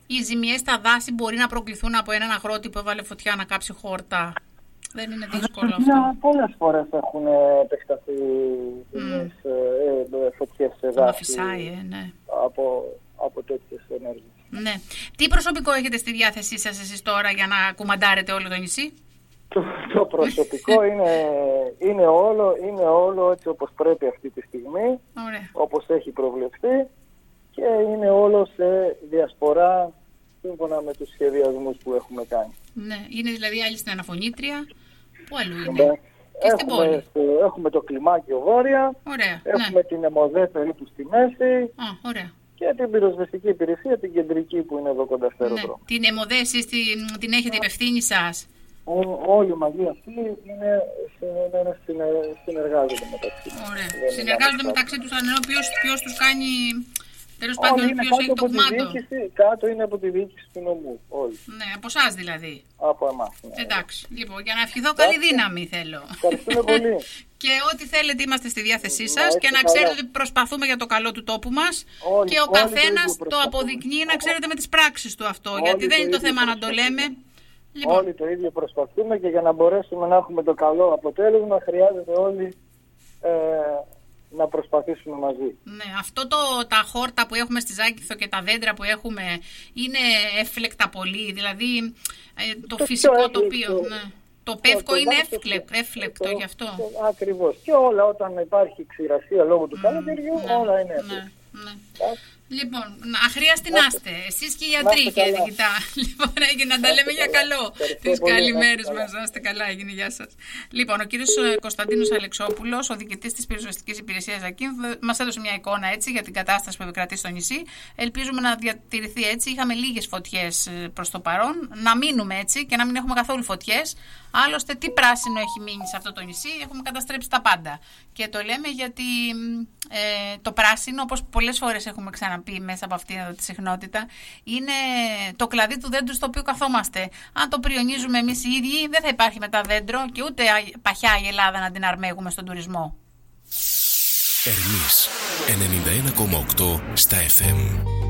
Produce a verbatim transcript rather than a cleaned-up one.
οι ζημιές στα δάση μπορεί να προκληθούν από έναν αγρότη που έβαλε φωτιά να κάψει χόρτα? Δεν είναι δύσκολο αυτό? Πολλές φορές έχουν επεκταθεί mm. ε, φωτιές σε δάση. Φυσάει, ε, ναι. από, από τέτοιες ενέργειες. Ναι. Τι προσωπικό έχετε στη διάθεσή σας εσείς τώρα για να κουμαντάρετε όλο το νησί? Το, το προσωπικό είναι, είναι, όλο, είναι όλο έτσι όπως πρέπει αυτή τη στιγμή. Ωραία. Όπως έχει προβλεφθεί, και είναι όλο σε διασπορά σύμφωνα με τους σχεδιασμούς που έχουμε κάνει. Ναι, είναι δηλαδή άλλη στην Αναφωνήτρια. Πού αλλού είναι? Ναι. Και στην πόλη. Έχουμε το κλιμάκιο βόρεια. Ωραία, έχουμε ναι. την Αιμοδέ περίπου στη μέση. Α, ωραία. Και την πυροσβεστική υπηρεσία, την κεντρική που είναι εδώ κοντά στο αεροδρόμιο. Ναι. Την Αιμοδέ εσείς την, την έχετε υπευθύνη σας? Όλοι μαζί αυτοί είναι, είναι, συνεργάζονται μεταξύ τους. Ωραία. Συνεργάζονται μεταξύ τους, αν εννοώ ποιος, ποιος τους κάνει, τέλος πάντων, ποιος έχει το κουμάντο. Κάτω είναι από τη διοίκηση του νομού, όλοι. Ναι, από εσάς δηλαδή. Από εμάς. Ναι. Εντάξει, λοιπόν, για να ευχηθώ καλή δύναμη θέλω. Ευχαριστούμε πολύ. Και ό,τι θέλετε είμαστε στη διάθεσή σας, και να ξέρετε ότι προσπαθούμε για το καλό του τόπου μας, όλοι, και ο καθένας το, το αποδεικνύει, να ξέρετε, με τις πράξεις του αυτό, όλοι, γιατί δεν είναι το θέμα να το λέμε. Λοιπόν. Όλοι το ίδιο προσπαθούμε, και για να μπορέσουμε να έχουμε το καλό αποτέλεσμα χρειάζεται όλοι ε, να προσπαθήσουμε μαζί. Ναι, αυτό το, τα χόρτα που έχουμε στη Ζάκηθο και τα δέντρα που έχουμε είναι εύφλεκτα πολύ, δηλαδή ε, το, το φυσικό τοπίο. Ναι. Το πεύκο είναι εύφλεκτο, εύφλεκτο γι' αυτό. Ακριβώς. Και όλα, όταν υπάρχει ξηρασία λόγω του mm, καλοκαιριού, ναι, όλα είναι εύφλεκτα. Ναι, ναι. Λοιπόν, αχρίαστη να είστε. Εσείς και οι γιατροί, κύριε διοικητά. Λοιπόν, έγινε να τα λέμε για καλό. Τις καλημέρες μας. Να είστε καλά, έγινε. Γεια σας. Λοιπόν, ο κύριος Κωνσταντίνος Αλεξόπουλος, ο διοικητής της πυροσβεστικής υπηρεσίας Ζακίνθου, μας έδωσε μια εικόνα έτσι για την κατάσταση που επικρατεί στο νησί. Ελπίζουμε να διατηρηθεί έτσι. Είχαμε λίγες φωτιές προς το παρόν. Να μείνουμε έτσι και να μην έχουμε καθόλου φωτιές. Άλλωστε, τι πράσινο έχει μείνει σε αυτό το νησί? Έχουμε καταστρέψει τα πάντα. Και το λέμε γιατί ε, το πράσινο, όπως πολλές φορές έχουμε ξαναπεί μέσα από αυτήν εδώ τη συχνότητα, είναι το κλαδί του δέντρου στο οποίο καθόμαστε. Αν το πριονίζουμε εμείς οι ίδιοι, δεν θα υπάρχει μετά δέντρο και ούτε παχιά η Ελλάδα να την αρμέγουμε στον τουρισμό. Ερμής ενενήντα ένα κόμμα οκτώ στα εφ εμ.